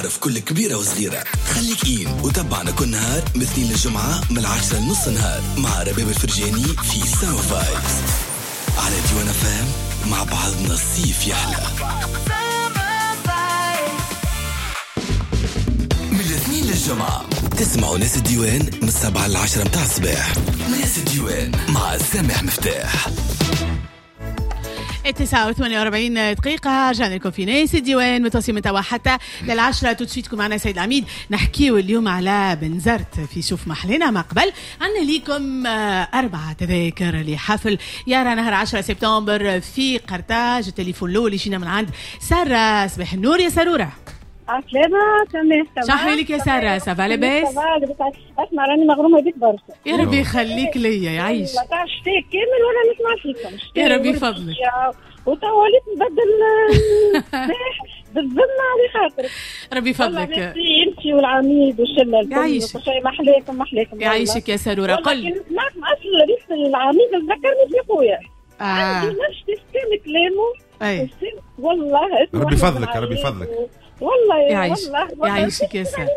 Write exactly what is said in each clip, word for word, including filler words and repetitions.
تعرف كل كبيرة وصغيرة. خليك إين وتابعنا كل نهار من الاثنين للجمعة من العاشرة لنص نهار مع ربيب الفرجاني في سما فايبس على ديوان اف ام. مع بعضنا الصيف يحلى من الاثنين للجمعة. تسمعوا ناس الديوان من السبعة للعشرة متاع الصباح. ناس الديوان مع سامح مفتاح. التسعة وثمانية وأربعين دقيقة رجعنا لكم في ناس الديوان متواصلين متوا حتى للعشرة. تدشيتكم معنا سيد العميد نحكيو اليوم على بنزرت في شوف محلنا. ما قبل عنا ليكم أربعة تذاكر لحفل يارا نهار عشرة سبتمبر في قرطاج. التليفون الأول يجينا من عند سارة صباح النور يا سارورة. عسلامة سامح. شحن لك يا سارة سافا لاباس؟ اسمع راني مغرومة بيك برشا. يا ربي يخليك ليا يعيش. ما تعرفش فيك كامل ولا نسمع فيكم. يا ربي يفضلك. وتوليت نبدل بالذمة على خاطرك. ربي يفضلك. انت والعميد والشلة يعيشك. محليكم محليكم. يعيشك يا سارورة. قل. نسمعك اصل رئيس العميد ذكرني في خويا. آه. عندي نفس تستمع كلامه. أي. والله. ربي يفضلك ربي يفضلك. والله يعيش. والله يعيشك يا سارة.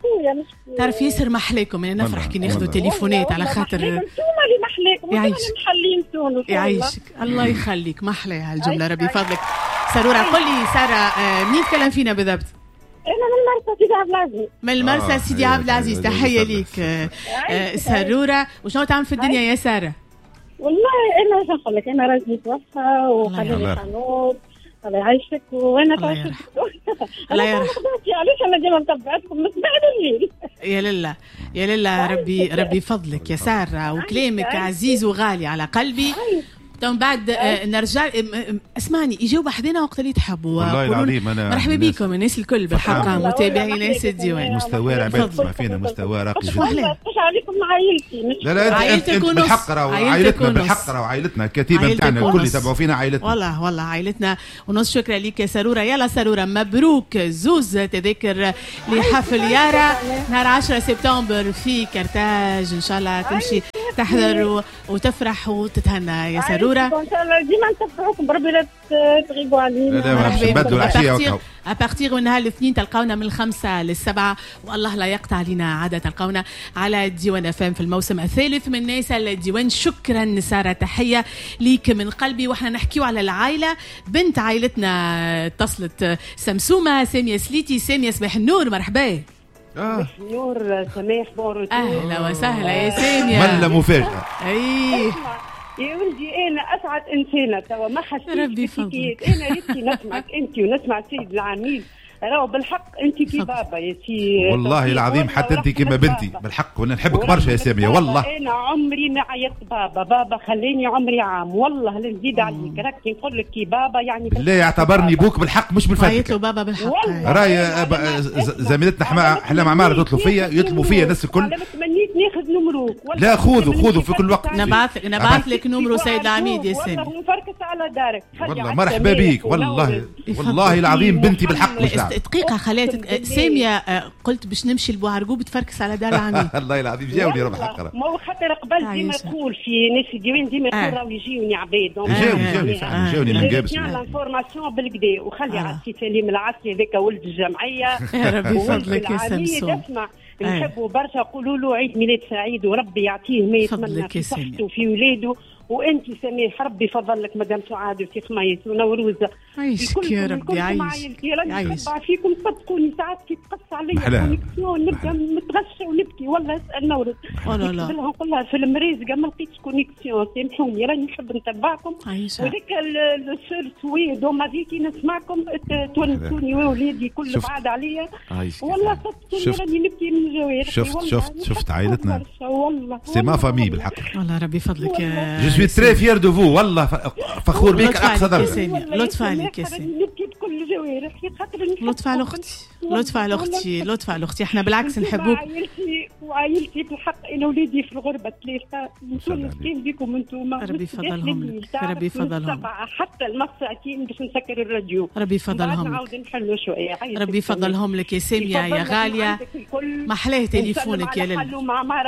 تعرف ياسر محليكم. انا نفرح كي ناخذوا تليفونات على خاطر انتوما اللي محليكم. يعيشك. محلين تونس. يعيشك الله يخليك. محلى هالجمله ربي يفضلك. سارورة قل لي سارة آه منين تكلم فينا بالضبط؟ انا من مرسى سيدي عبد العزيز. من المرسى آه سيدي عبد العزيز. تحيه ليك آه آه سارورة. وشنو تعمل في الدنيا يا سارة؟ والله انا شو نقول لك انا راجلي توفى وخليني قانون. الله يعيشك. وانا الله يرحم. الله يرحم. علاش انا ديما متبعتكم من بعد الليل. يا لله يا لله. ربي ربي يفضلك يا سارة. وكلامك عزيز وغالي على قلبي. من بعد آه نرجع اسمعني يجيو بحدنا وقت اللي تحبوا. والله العظيم انا مرحبا بكم الناس الكل بالحق متابعين ناس الديوان. مستوى العباد تسمع فينا مستوى راقي جدا. مش عليكم عائلتي. لا لا انت انت بالحق راهو عائلتنا بالحق راهو عائلتنا الكتيبه نتاعنا الكل يتابعوا فينا عائلتنا. والله والله عائلتنا ونص. شكرا لك يا سارورة. يلا سارورة مبروك زوز تذاكر لحفل يارا نهار عشرة سبتمبر في قرطاج. ان شاء الله تمشي تحضر وتفرح وتتهنى يا سارورة. ان شاء الله ديما نتبعوكم بربي لا تغيبوا علينا. لا ما باش نبدلوا العشيه. أبارتيغ من نهار الاثنين تلقاونا من الخمسة للسبعة. والله لا يقطع علينا عادة تلقاونا على ديوان اف ام في الموسم الثالث من ناس الديوان. شكرا سارة تحية ليك من قلبي. واحنا نحكيو على العائلة. بنت عائلتنا اتصلت سمسومة سامية سليتي. سامية صباح النور مرحبا. اه نور سماح بورو. اهلا وسهلا يا سامية. ملا مفاجأة. اي يا ولدي انا اسعد انسانه توا ما حسيتش ربي يفضلك. انا ريتي نسمعك انت ونسمع السيد العميد. راهو بالحق انت كي بابا يا سي. والله العظيم حتى انت كما بنتي بالحق. وانا نحبك برشا يا ساميه. والله انا عمري ما عيطت بابا. بابا خليني عمري عام. والله لا نزيد عليك. راك نقول لك كي بابا يعني بالله يعتبرني بوك بالحق مش بالفاتك. عيط له بابا بالحق. راي زميلتنا حلام عماره تطلبوا فيا يطلبوا فيا الناس الكل. انا تمنيت ناخذ نمروك. لا خذوا خذوا في كل وقت. نبعث نبعث لك نمرو سيد العميد يا سامي. والله نفركس على دارك. والله مرحبا بيك. والله والله العظيم بنتي بالحق مش دقيقه خلات سامية قلت باش نمشي لبوعرقوب تفركس على دار العميد. الله العظيم جاوني ربح حقرا. ما هو خاطر قبل ديما يقول في ناس الديوان ديما يقول راهو يجيوني عباد. جاوني جاوني فعلا جاوني من قابس. يعني الانفورماسيون بالكدا وخلي على السي سليم العسلي هذاك ولد الجمعيه. يا ربي يفضلك يا سمسوم. اسمع نحبوا برشا. قولوا له عيد ميلاد سعيد وربي يعطيه ما يتمنى في صحته وفي ولاده. وانت سميح ربي يفضل لك مدام سعاد وفي خميس ونوروزه. عايشك يا ربي. عايشك راني نتبع فيكم صدقوني. ساعات كي تقص عليا كونيكسيون نبدا متغشى ونبكي. والله اسال نورد نقول لها نقول لها في المريزقه ما لقيتش كونيكسيون سامحوني راني نحب نتبعكم. وذاك السور سويد وما فيكي نسمعكم تونسوني وولادي كل بعاد عليا. والله صدقوني راني نبكي من جوارحي. شفت شفت شفت عائلتنا. والله سي ما فامي بالحق. والله ربي يفضلك يا جو سوي تري فير دو فو. والله فخور بك اقصى درجه. لطف عليك يا سامي. نبكي بكل جوارحي خاطر لطف على اختي. لطف على اختي. لطف على اختي. احنا بالعكس نحبوك. وعائلتي وعائلتي في الحق انا ولادي في الغربه ثلاثه. نتونس كاين بكم انتم. ربي يفضلهم لك. ربي يفضلهم. حتى المساكين باش نسكر الراديو. ربي يفضلهم لك. نعاود نحلوا شويه. ربي يفضلهم لك يا سامية يا غاليه. محلاه تليفونك يا لله. مع مرة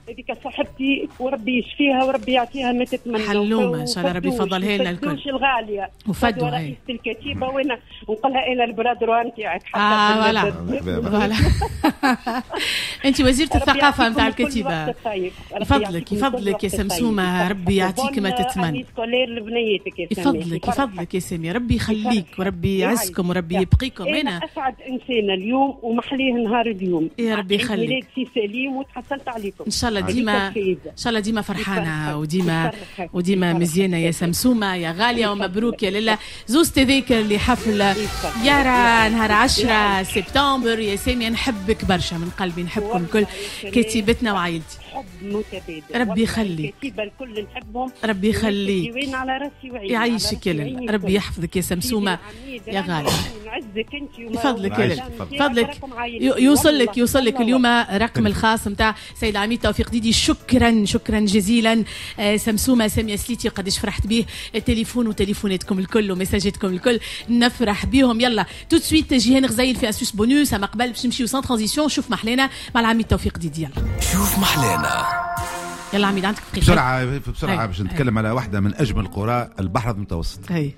هذيك صاحبتي وربي يشفيها وربي يعطيها ما تتمنى. حلومه ان شاء الله ربي يفضلها لنا الكل. الغاليه وفدوا رئيسه الكتيبه وانا نقولها انا البرادرو نتاعك حتى اه فوالا فوالا. انت وزيره الثقافه نتاع الكتيبه. يفضلك يفضلك يا سمسومه ربي يعطيك ما تتمنى. يفضلك يفضلك يا ساميه ربي يخليك وربي يعزكم وربي يبقيكم. انا اسعد انسانه اليوم ومحليه نهار اليوم يا ربي يخليك. ميلاد سي سليم وتحصلت عليكم ان شاء الله ديما ان شاء الله ديما فرحانه وديما وديما مزيانه يا سمسومه يا غاليه ومبروك يا لله. زوز تذاكر لحفل يارا نهار عشرة سبتمبر. يا ساميه نحبك برشا من قلبي نحبكم الكل كتيبتنا وعائلتي. حب متبادل ربي يخليك. الكتيبه الكل نحبهم ربي يخليك على راسي وعيني يعيشك يا لله. ربي يحفظك يا سمسومه يا غاليه. نعزك انت يفضلك يا لله. فضلك يوصل لك يوصل لك اليوم رقم الخاص نتاع سيد العميد توفيق ديدي. شكرا شكرا جزيلا سمسومه ساميه سليتي قداش فرحت به. التليفون وتليفوناتكم الكل ومساجاتكم الكل نفرح بهم. يلا تو سويت جيهان غزايل في اسوس بونوس. اما قبل باش نمشيو سان ترانزيسيون شوف محلانا مع العميد توفيق ديدي. يلا شوف محلانا. يلا عميد عندك دقيقه بسرعه بسرعه باش نتكلم على واحده من اجمل قرى البحر المتوسط. اي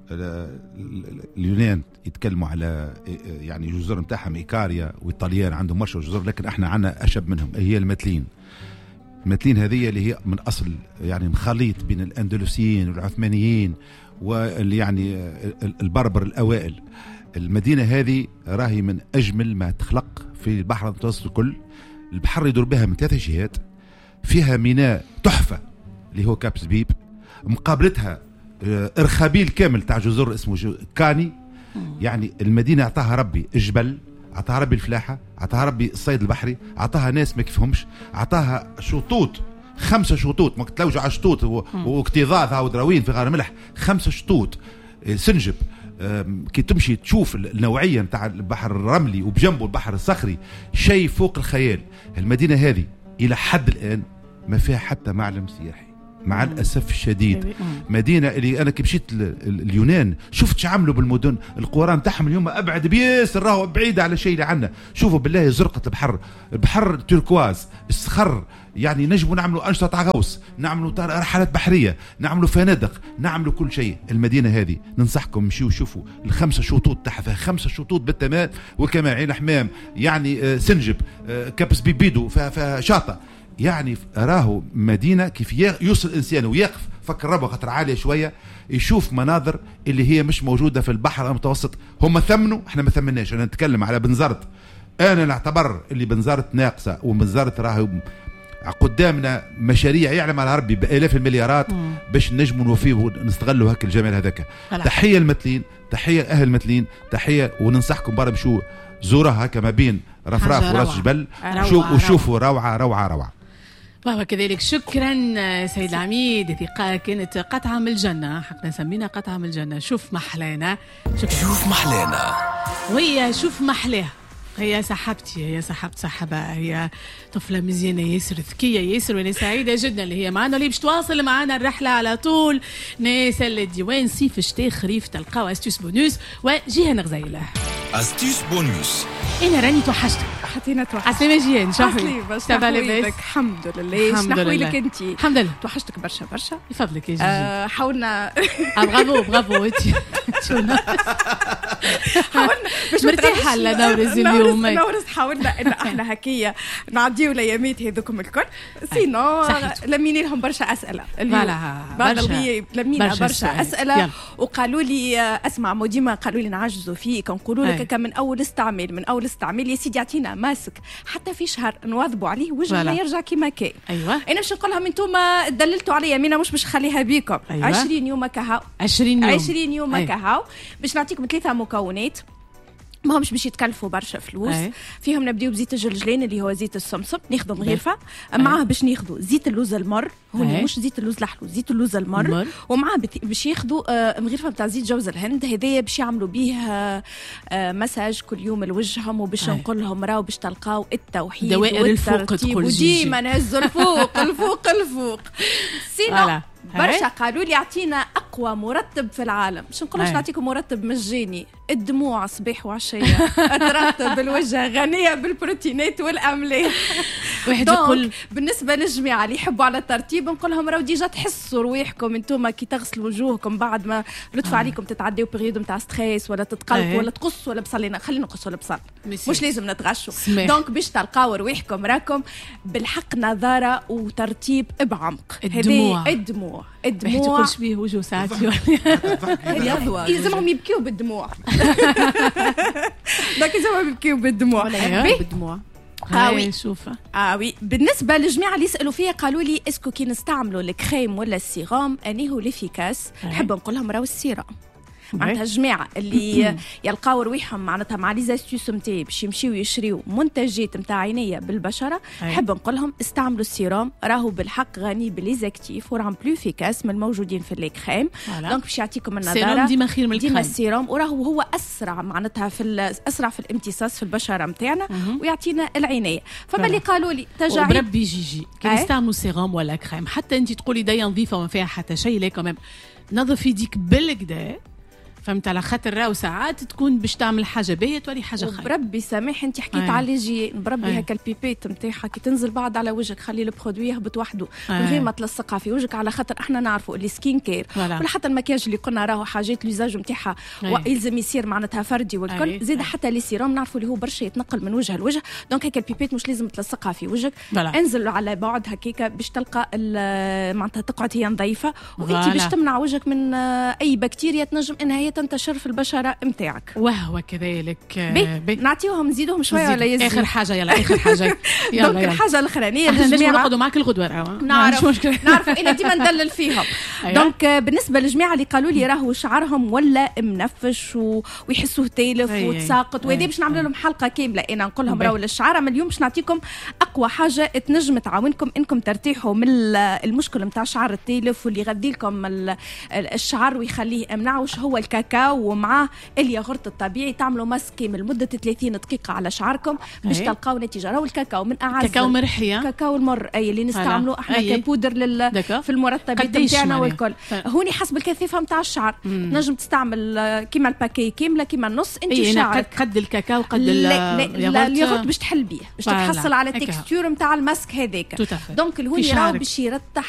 اليونان يتكلموا على يعني جزر نتاعهم إيكاريا والطليان عندهم مرشا جزر لكن احنا عندنا اشب منهم هي المتلين. المتلين هذه اللي هي من اصل يعني مخليط بين الاندلسيين والعثمانيين واللي يعني البربر الاوائل. المدينه هذه راهي من اجمل ما تخلق في البحر المتوسط الكل. البحر يدور بها من ثلاث جهات. فيها ميناء تحفه اللي هو كاب زبيب. مقابلتها ارخابيل كامل تاع جزر اسمه كاني. يعني المدينه اعطاها ربي الجبل اعطاها ربي الفلاحه اعطاها ربي الصيد البحري اعطاها ناس ما كيفهمش اعطاها شطوط خمسه شطوط ما تلوجوا على شطوط واكتظاظ هاو دراوين في غار ملح خمسه شطوط سنجب. كي تمشي تشوف النوعيه نتاع البحر الرملي وبجنبه البحر الصخري شيء فوق الخيال. المدينه هذه الى حد الان ما فيها حتى معلم سياحي مع الاسف الشديد. مدينه اللي انا كي مشيت اليونان شفت شعملوا بالمدن القرى نتاعهم اليوم ابعد بياسر راهو بعيده على شيء اللي عندنا. شوفوا بالله زرقه البحر البحر تركواز الصخر. يعني نجموا نعملوا انشطه غوص نعملوا رحلات بحريه نعملوا فنادق نعملوا كل شيء. المدينه هذه ننصحكم مشيوا شوفوا الخمسه شطوط تحتها خمسه شطوط بالتمام وكمان عين حمام يعني سنجب كابس بيبيدو فشاطئ. يعني راهو مدينة كيف يوصل الإنسان ويقف فكر ربه خطر عالية شوية يشوف مناظر اللي هي مش موجودة في البحر المتوسط. هم ثمنوا احنا ما ثمناش. أنا نتكلم على بنزرت. أنا نعتبر اللي بنزرت ناقصة وبنزرت راهو قدامنا مشاريع يعلم على ربي بآلاف المليارات باش نجموا نوفيه ونستغلوا هك الجمال هذاك. تحية المتلين تحية أهل المتلين تحية. وننصحكم برا مشوا زورها هكا ما بين رفراف وراس جبل وشوفوا روعة روعة روعة. وهو كذلك. شكرا سيد العميد. هذه كانت قطعة من الجنة حقنا سمينا قطعة من الجنة. شوف محلانا. شكرا. شوف محلانا وهي شوف محلاها. هي صاحبتي هي صاحبت صاحبها هي طفلة مزيانة ياسر ذكية ياسر وانا سعيدة جدا اللي هي معنا اللي باش تواصل معنا الرحلة على طول. ناس الديوان صيف شتاء خريف تلقاو استوس بونوس وجيهان غزايله. استوس بونوس. انا راني توحشتك. حتينا توحشتك. عسلامة جيهان شحوي تبع لاباس. الحمد لله. الحمد لله. لك انت. الحمد لله. توحشتك برشا برشا. يفضلك يا جيجي. آه حاولنا برافو برافو انت حاولنا مش مرتاحة على نورز اليوم. نورز حاولنا ان احنا هكية نعديو الايامات هذوكم الكل. سينو لميني لهم برشا اسئلة. بعد الغياب لمينا برشا اسئلة وقالوا لي اسمع موديما قالوا لي نعجزوا فيك نقولوا لك كم من اول استعمال من اول استعمال يا سيدي اعطينا ماسك حتى في شهر نواظبوا عليه وجهنا يرجع كيما كان. ايوه انا باش نقول لهم انتوما دللتوا عليا مينا مش باش نخليها بيكم. أيوة. عشرين يوم كهو عشرين يوم عشرين يوم أيوة. كهو باش نعطيكم ثلاثة مكونات ما همش باش يتكلفوا برشا فلوس. أي. فيهم نبداو بزيت الجلجلين اللي هو زيت السمسم ناخذوا مغرفه معاه باش ناخذوا زيت اللوز المر هو مش زيت اللوز الحلو زيت اللوز المر مر. ومعاه باش ياخذوا آه مغرفه نتاع زيت جوز الهند هذايا باش يعملوا به آه مساج كل يوم لوجههم وباش نقول لهم راهو باش تلقاو التوحيد دوائر الفوق تقول ديما نهزوا الفوق الفوق الفوق سينا برشا قالوا لي اعطينا اقوى مرطب في العالم. باش نقولش نعطيكم مرطب مجاني الدموع صباح وعشيه ترطب الوجه غنيه بالبروتينات والاملاح. واحد يقول بالنسبه للجماعه اللي يحبوا على الترتيب نقول لهم راهو ديجا تحسوا رواحكم انتم كي تغسلوا وجوهكم بعد ما لطف آه. عليكم تتعديوا بريود نتاع ستريس ولا تتقلقوا آه. ولا تقصوا ولا بصلينا خلينا نقصوا البصل مش لازم نتغشوا دونك باش تلقاو رواحكم راكم بالحق نظاره وترتيب بعمق. الدموع الدموع الدموع تقولش بيه وجوه ساعات يلزمهم يبكيوا بالدموع. دونك يلزمهم يبكيوا بالدموع بالدموع. اه وي شوفه اه وي بالنسبه للجماعه اللي يسالوا فيا قالوا لي اسكو كي نستعملوا الكريم ولا السيروم اني هو ليفيكاس نحب نقول لهم راهو السيروم معناتها الجماعه اللي يلقاو رويحهم معناتها مع لي زاستيوس نتاعي باش يمشيو يشريو منتجات نتاع عنايه بالبشره نحب نقول لهم استعملوا السيروم راهو بالحق غني بليزاكتيف وراهم بلو افيكاس من الموجودين في الكريم دونك باش يعطيكم النضاره السيروم ديما خير من الكريم ديما السيروم وراهو هو اسرع معناتها في اسرع في الامتصاص في البشره نتاعنا ويعطينا العنايه. فما اللي قالوا لي تجاعيد بربي جيجي كي نستعملوا سيروم ولا كريم حتى انت تقولي دايا نظيفه وما فيها حتى شيء لا كمان نظف يديك بالكدا فهمت على خاطر راهو ساعات تكون باش تعمل حاجه باهيه تولي حاجه خايبه. بربي سامح انت حكيت على ليجي بربي هكا البيبيت نتاعها كي تنزل بعد على وجهك خلي البرودوي يهبط وحده من غير ما تلصقها في وجهك على خاطر احنا نعرفوا اللي سكين كير ولا حتى المكياج اللي قلنا راهو حاجات ليزاج نتاعها ويلزم يصير معناتها فردي والكل زيد حتى لي سيروم نعرفوا اللي هو برشا يتنقل من وجه لوجه دونك هكا البيبيت مش لازم تلصقها في وجهك انزل على بعد هكاك باش تلقى معناتها تقعد هي نظيفه وانت باش تمنع وجهك من اي بكتيريا تنجم انها هي تنتشر في البشره نتاعك. وهو كذلك نعطيوهم نزيدوهم شويه ولا يزيد اخر حاجه يلا اخر حاجه يلا دونك الحاجه الاخرانيه للجماعه نقعدوا معك الغدوه راهو نعرف نعرفوا انا ديما ندلل فيهم. دونك بالنسبه للجماعه اللي قالوا لي راهو شعرهم ولا منفش و... ويحسوه تالف وتساقط وهذه باش نعمل لهم حلقه كامله انا نقول لهم راهو للشعر اما اليوم باش نعطيكم اقوى حاجه تنجم تعاونكم انكم ترتاحوا من المشكل نتاع شعر التالف واللي يغذي لكم الشعر ويخليه منعوش هو الكاكاو ومعاه الياغورت الطبيعي. تعملوا ماسك كامل لمده ثلاثين دقيقه على شعركم باش تلقاو نتيجه. راهو الكاكاو من اعز كاكاو مرحيه كاكاو المر اي اللي نستعملوا احنا كبودر لل في المرطبات نتاعنا والكل هوني حسب الكثافه نتاع الشعر نجم تستعمل كيما الباكي كامله كيما النص انت شعرك قد الكاكاو قد الياغورت باش تحل بيه باش تحصل على التكستور نتاع الماسك هذاك. دونك الهوني راهو باش يرتاح